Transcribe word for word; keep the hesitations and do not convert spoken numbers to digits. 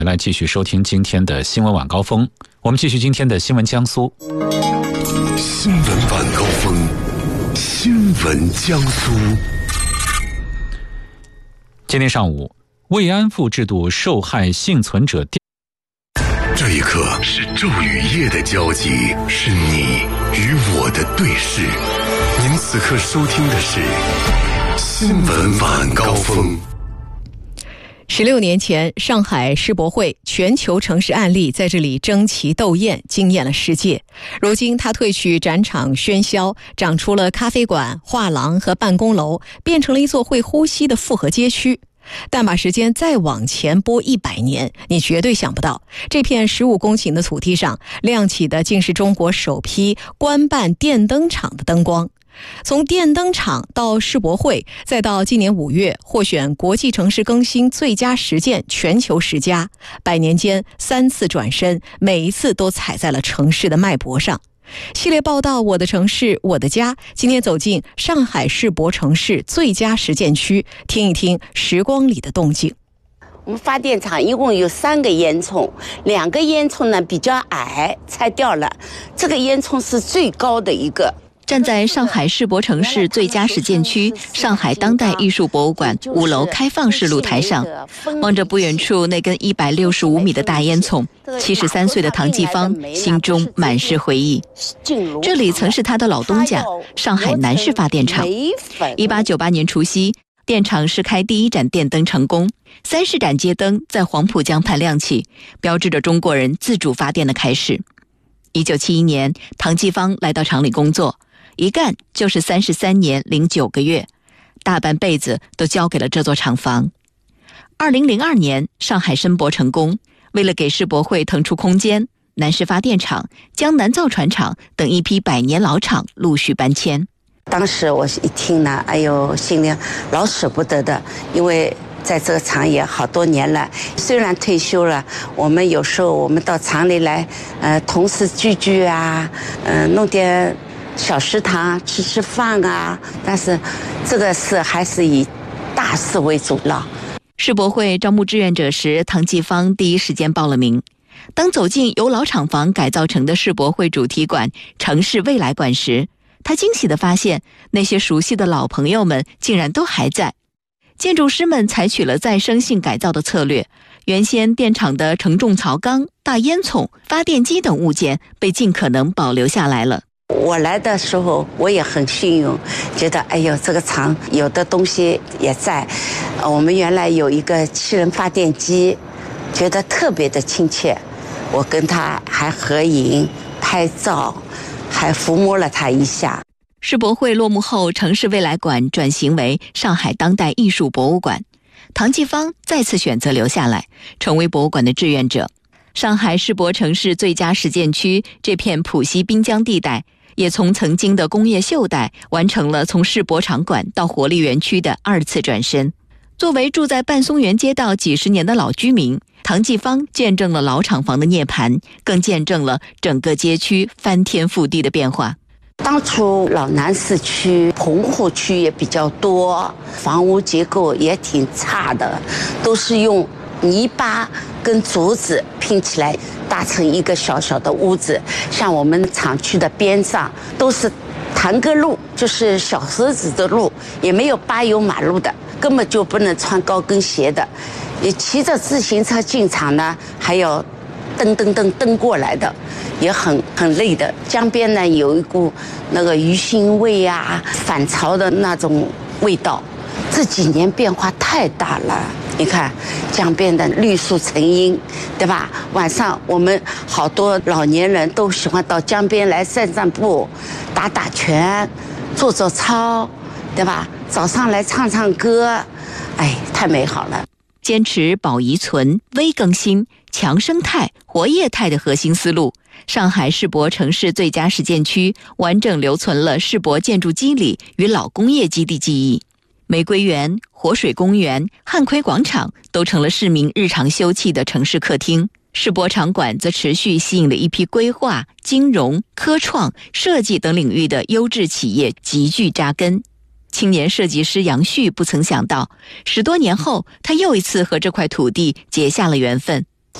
来继续收听今天的新闻晚高峰，我们继续今天的新闻江苏。 新闻晚高峰，新闻江苏。 今天上午，慰安妇制度受害幸存者， 这一刻是昼与夜的交集，是你与我的对视。您此刻收听的是新闻晚高峰。 十六年前，上海世博会全球城市案例在这里争奇斗艳，惊艳了世界。如今，它褪去展场喧嚣，长出了咖啡馆、画廊和办公楼，变成了一座会呼吸的复合街区。但把时间再往前拨一百年，你绝对想不到，这片十五公顷的土地上亮起的竟是中国首批官办电灯厂的灯光。从电灯厂到世博会，再到今年五月获选国际城市更新最佳实践全球十佳，百年间三次转身，每一次都踩在了城市的脉搏上。系列报道《我的城市我的家》，今天走进上海世博城市最佳实践区，听一听时光里的动静。 我们发电厂一共有三个烟囱，两个烟囱呢比较矮，拆掉了，这个烟囱是最高的一个。 站在上海世博城市最佳实践区上海当代艺术博物馆五楼开放式露台上，望着不远处那根一百六十五米的大烟囱，七十三岁的唐继芳心中满是回忆。这里曾是他的老东家，上海南市发电厂。一八九八年除夕，电厂试开第一盏电灯成功，三十盏街灯在黄浦江畔亮起，标志着中国人自主发电的开始。一九七一年，唐继芳来到厂里工作，一干就是三十三年零九个月，大半辈子都交给了这座厂房。二零零二年，上海申博成功，为了给世博会腾出空间，南市发电厂、江南造船厂等一批百年老厂陆续搬迁。 当时我一听呢，哎呦，心里老舍不得的，因为在这个厂也好多年了，虽然退休了，我们有时候我们到厂里来，呃，同事聚聚啊，嗯、呃，弄点小食堂吃吃饭啊，但是这个事还是以大事为主了。 世博会招募志愿者时，唐继芳第一时间报了名。当走进由老厂房改造成的世博会主题馆城市未来馆时，他惊喜地发现，那些熟悉的老朋友们竟然都还在。建筑师们采取了再生性改造的策略，原先电厂的承重槽缸、大烟囱、发电机等物件被尽可能保留下来了。 我来的时候我也很幸运，觉得哎呦，这个厂有的东西也在。我们原来有一个七人发电机，觉得特别的亲切，我跟他还合影拍照，还抚摸了他一下。 世博会落幕后，城市未来馆转型为上海当代艺术博物馆，唐继芳再次选择留下来，成为博物馆的志愿者。上海世博城市最佳实践区这片浦西滨江地带，也从曾经的工业秀带完成了从世博场馆到活力园区的二次转身。作为住在半松园街道几十年的老居民，唐继芳见证了老厂房的涅槃，更见证了整个街区翻天覆地的变化。 当初老南市区棚户区也比较多，房屋结构也挺差的，都是用泥巴跟竹子拼起来搭成一个小小的屋子。像我们厂区的边上都是弹格路，就是小石子的路，也没有柏油马路的，根本就不能穿高跟鞋的。也骑着自行车进厂呢，还要蹬蹬蹬蹬过来的，也很很累的。江边呢有一股那个鱼腥味啊，反潮的那种味道。这几年变化太大了，你看江边的绿树成荫，对吧？晚上我们好多老年人都喜欢到江边来散散步，打打拳，做做操，对吧？早上来唱唱歌，哎，太美好了。 坚持保遗存、微更新、强生态、活业态的核心思路，上海世博城市最佳实践区完整留存了世博建筑肌理与老工业基地记忆。玫瑰园、活水公园、汉奎广场都成了市民日常休憩的城市客厅。世博场馆则持续吸引了一批规划、金融、科创、设计等领域的优质企业集聚扎根。青年设计师杨旭不曾想到，十多年后他又一次和这块土地结下了缘分。